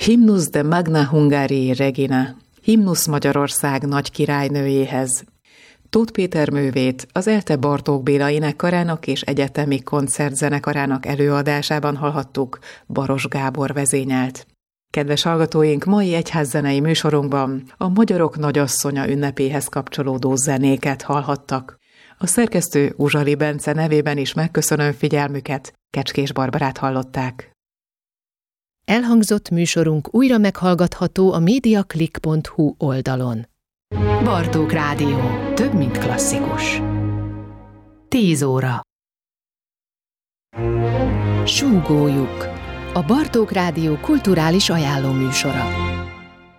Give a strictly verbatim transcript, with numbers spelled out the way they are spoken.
Hymnus de Magna Hungarii Regina, himnusz Magyarország nagy királynőjéhez. Tóth Péter művét az ELTE Bartók Béla énekkarának és egyetemi koncertzenekarának előadásában hallhattuk, Baros Gábor vezényelt. Kedves hallgatóink, mai egyházzenei műsorunkban a Magyarok Nagyasszonya ünnepéhez kapcsolódó zenéket hallhattak. A szerkesztő Uzsali Bence nevében is megköszönöm figyelmüket, Kecskés Barbarát hallották. Elhangzott műsorunk újra meghallgatható a mediaclick pont hu oldalon. Bartók Rádió. Több, mint klasszikus. Tíz óra. Súgójuk. A Bartók Rádió kulturális ajánló műsora.